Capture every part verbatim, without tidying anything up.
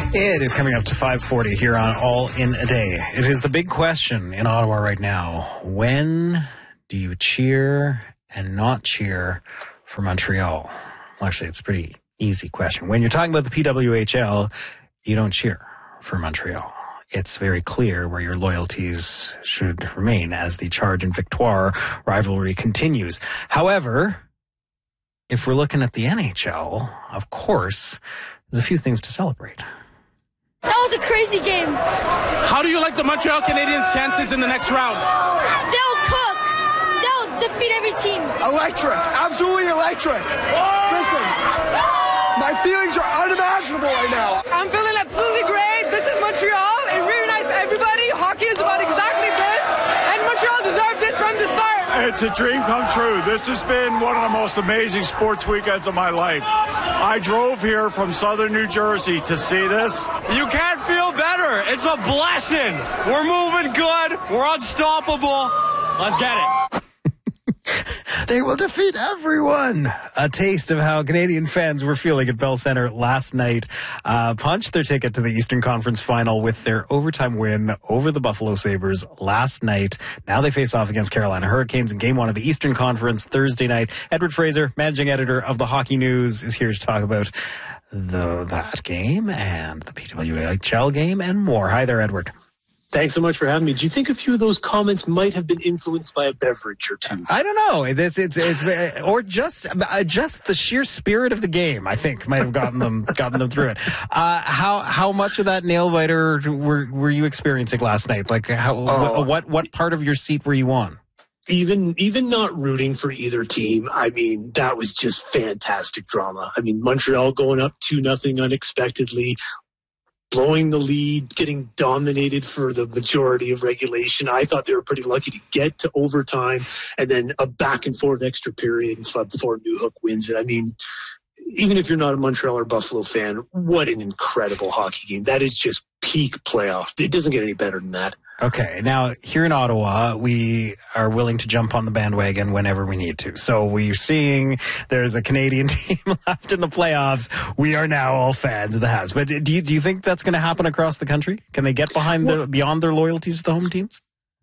It is coming up to five forty here on All in a Day. It is the big question in Ottawa right now. When do you cheer and not cheer for Montreal? Well, actually, it's a pretty easy question. When you're talking about the P W H L, you don't cheer for Montreal. It's very clear where your loyalties should remain as the Charge and Victoire rivalry continues. However, if we're looking at the N H L, of course, there's a few things to celebrate. That was a crazy game. How do you like the Montreal Canadiens' chances in the next round? They'll cook. They'll defeat every team. Electric. Absolutely electric. Listen, my feelings are unimaginable right now. I'm feeling absolutely great. This is Montreal. It reunites everybody. Hockey is about exactly this. And Montreal deserved this from the start. It's a dream come true. This has been one of the most amazing sports weekends of my life. I drove here from southern New Jersey to see this. You can't feel better. It's a blessing. We're moving good. We're unstoppable. Let's get it. They will defeat everyone. A taste of how Canadian fans were feeling at Bell Center last night. Uh, punched their ticket to the Eastern Conference Final with their overtime win over the Buffalo Sabres last night. Now they face off against Carolina Hurricanes in game one of the Eastern Conference Thursday night. Edward Fraser, managing editor of the Hockey News, is here to talk about the that game and the P W H L game and more. Hi there, Edward. Thanks so much for having me. Do you think a few of those comments might have been influenced by a beverage or two? I don't know. It's it's it's or just just the sheer spirit of the game. I think might have gotten them gotten them through it. Uh, how how much of that nail biter were were you experiencing last night? Like how oh, what what part of your seat were you on? Even even not rooting for either team, I mean, that was just fantastic drama. I mean, Montreal going up two nothing unexpectedly, blowing the lead, getting dominated for the majority of regulation. I thought they were pretty lucky to get to overtime and then a back and forth extra period before Newhook wins it. I mean, even if you're not a Montreal or Buffalo fan, what an incredible hockey game. That is just peak playoff. It doesn't get any better than that. Okay, now here in Ottawa, we are willing to jump on the bandwagon whenever we need to. So we're seeing there's a Canadian team left in the playoffs. We are now all fans of the Habs. But do you do you think that's going to happen across the country? Can they get behind well, the beyond their loyalties to the home teams?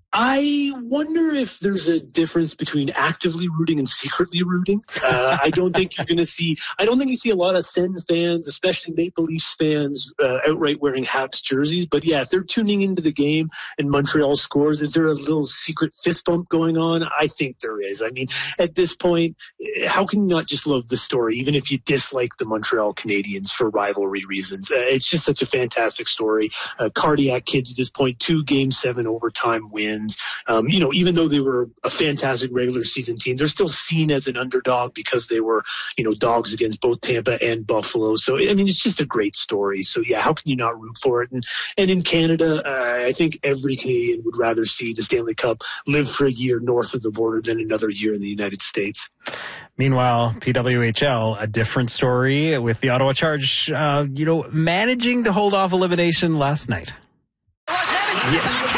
I wonder if there's a difference between actively rooting and secretly rooting. Uh, I don't think you're going to see, I don't think you see a lot of Sens fans, especially Maple Leafs fans, uh, outright wearing Habs jerseys. But yeah, if they're tuning into the game and Montreal scores, is there a little secret fist bump going on? I think there is. I mean, at this point, how can you not just love the story, even if you dislike the Montreal Canadiens for rivalry reasons? Uh, it's just such a fantastic story. Uh, Cardiac Kids at this point, two game seven overtime wins. Um, you know, even though they were a fantastic regular season team, they're still seen as an underdog because they were, you know, dogs against both Tampa and Buffalo. So, I mean, it's just a great story. So, yeah, how can you not root for it? And, and in Canada, uh, I think every Canadian would rather see the Stanley Cup live for a year north of the border than another year in the United States. Meanwhile, P W H L, a different story with the Ottawa Charge, uh, you know, managing to hold off elimination last night. Yeah.